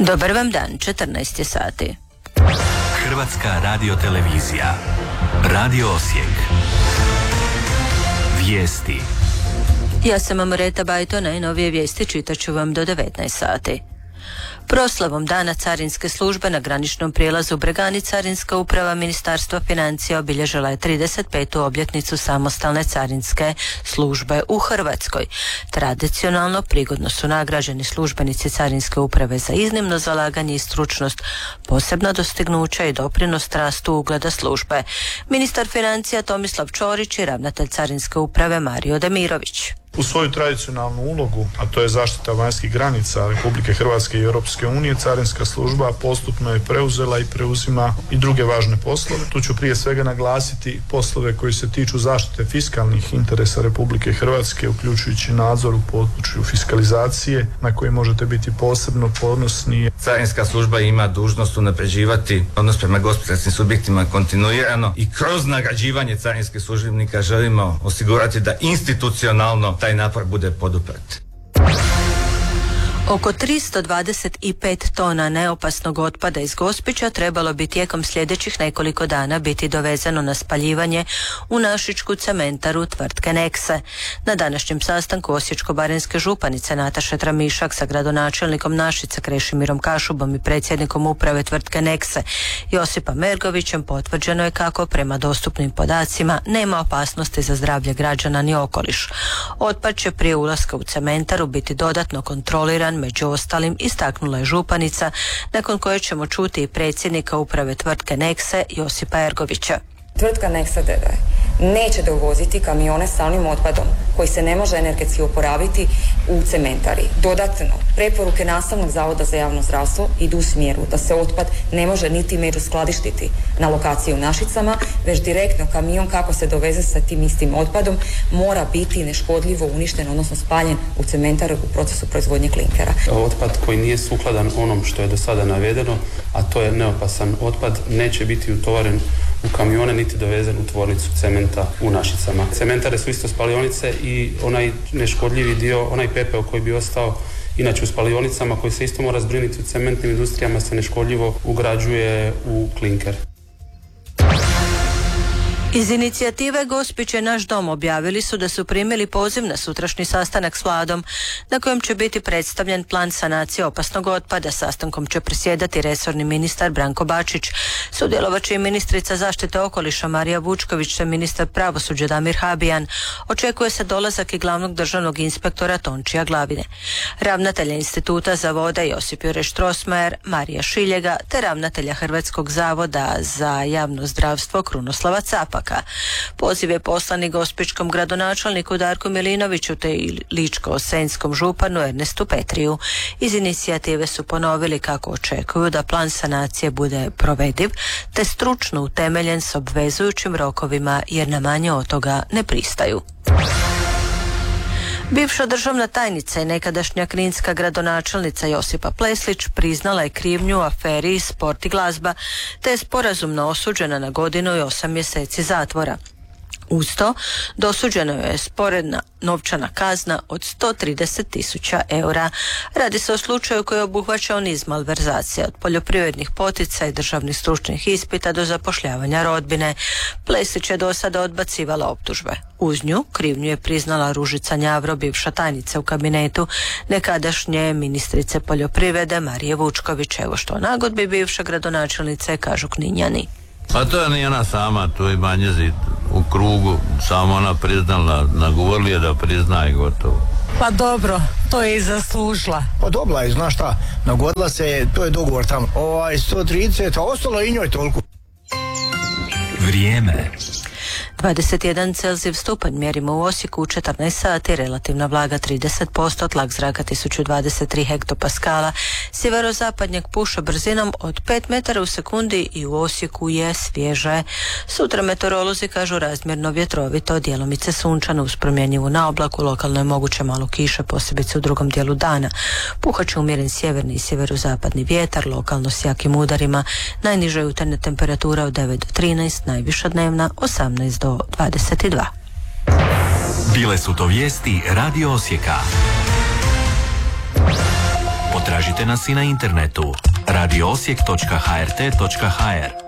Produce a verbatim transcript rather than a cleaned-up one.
Dobar vam dan, četrnaest je sati. Hrvatska radiotelevizija. Radio Osijek. Vijesti. Ja sam Amoreta Bajto, najnovije vijesti čitat ću vam do devetnaest sati. Proslavom Dana carinske službe na graničnom prijelazu Bregani Carinska uprava Ministarstva financija obilježila je trideset petu obljetnicu samostalne carinske službe u Hrvatskoj. Tradicionalno prigodno su nagrađeni službenici carinske uprave za iznimno zalaganje i stručnost, posebna dostignuća i doprinos rastu ugleda službe. Ministar financija Tomislav Ćorić i ravnatelj carinske uprave Mario Demirović. U svoju tradicionalnu ulogu, a to je zaštita vanjskih granica Republike Hrvatske i Europske unije, carinska služba postupno je preuzela i preuzima i druge važne poslove. Tu ću prije svega naglasiti poslove koji se tiču zaštite fiskalnih interesa Republike Hrvatske, uključujući nadzor u području fiskalizacije, na koji možete biti posebno ponosni. Carinska služba ima dužnost unapređivati odnos prema gospodarskim subjektima kontinuirano i kroz nagrađivanje carinskih službenika želimo osigurati da institucionalno taj napor bude poduprt. Oko tristo dvadeset pet tona neopasnog otpada iz Gospića trebalo bi tijekom sljedećih nekoliko dana biti dovezano na spaljivanje u našičku cementaru tvrtke Nexe. Na današnjem sastanku osječko-baranjske županice Nataše Tramišak sa gradonačelnikom Našica Krešimirom Kašubom i predsjednikom uprave tvrtke Nexe Josipom Mergovićem potvrđeno je kako prema dostupnim podacima nema opasnosti za zdravlje građana ni okoliš. Otpad će prije ulaska u cementaru biti dodatno kontroliran, među ostalim istaknula je županica, nakon koje ćemo čuti i predsjednika uprave tvrtke Nexe Josipa Ergovića. Tvrtka Nexe d d. neće dovoziti kamione s stalnim otpadom koji se ne može energetski oporabiti u cementari. Dodatno, preporuke Nastavnog zavoda za javno zdravstvo idu u smjeru da se otpad ne može niti međuskladištiti na lokaciji u Našicama, već direktno kamion kako se doveze sa tim istim otpadom mora biti neškodljivo uništen, odnosno spaljen u cementaru u procesu proizvodnje klinkera. Otpad koji nije sukladan onom što je do sada navedeno, a to je neopasan otpad, neće biti utovaren u kamione niti dovezen u tvornicu cementa u Našicama. Cementare su isto spalionice i onaj neškodljivi dio, onaj pepeo koji bi ostao inače u spalionicama, koji se isto mora zbrinuti u cementnim industrijama, se neškodljivo ugrađuje u klinker. Iz inicijative Gospić je naš dom objavili su da su primili poziv na sutrašnji sastanak s vladom na kojem će biti predstavljen plan sanacije opasnog otpada. Sastankom će presjedati resorni ministar Branko Bačić. Sudjelovat će i ministrica zaštite okoliša Marija Vučković te ministar pravosuđa Damir Habijan. Očekuje se dolazak i glavnog državnog inspektora Tončija Glavine. Ravnatelja Instituta za vode Josip Jure Štrosmajer, Marija Šiljega te ravnatelja Hrvatskog zavoda za javno zdravstvo Krunoslava Capak. Poziv je poslan i gospičkom gradonačelniku Darku Milinoviću te i ličko-senjskom županu Ernestu Petriju. Iz inicijative su ponovili kako očekuju da plan sanacije bude provediv te stručno utemeljen s obvezujućim rokovima jer na manje od toga ne pristaju. Bivša državna tajnica i nekadašnja kninska gradonačelnica Josipa Pleslić priznala je krivnju u aferi Sport i glazba, te je sporazumno osuđena na godinu i osam mjeseci zatvora. Uz to, dosuđeno je sporedna novčana kazna od sto trideset tisuća eura. Radi se o slučaju koji je obuhvaćao niz malverzacija od poljoprivrednih poticaja i državnih stručnih ispita do zapošljavanja rodbine. Plesić je do sada odbacivala optužbe. Uz nju krivnju je priznala Ružica Njavro, bivša tajnica u kabinetu nekadašnje ministrice poljoprivrede Marije Vučković. Evo što o nagodbi bivše gradonačelnice kažu Kninjani. Pa to je nije ona sama, to je manjezi u krugu, samo ona priznala, nagovorili je da prizna i gotovo. Pa dobro, to je i zaslužila. Pa dobila je, znaš šta, nagodila se, to je dogovor tamo. Ovaj sto trideset, a ostalo i njoj toliko. Vrijeme. dvadeset jedan Celzijev stupanj mjerimo u Osijeku u četrnaest sati, relativna vlaga trideset posto, tlak zraka tisuću dvadeset tri hektopaskala, sjeverozapadnjak puše brzinom od pet metara u sekundi i u Osijeku je svježe. Sutra meteorolozi kažu razmjerno vjetrovito, djelomice sunčano uz promjenjivu na oblaku, lokalno je moguće malo kiše, posebice u drugom dijelu dana. Puhat će umjeren sjeverni i sjeverozapadni vjetar, lokalno s jakim udarima, najniža jutarnja temperatura od devet do trinaest, najviša dnevna osamnaest do dvadeset dva. Bile su to vijesti Radio Osijeka. Potraži Tražite nas i na internetu radio osijek točka h r t točka h r.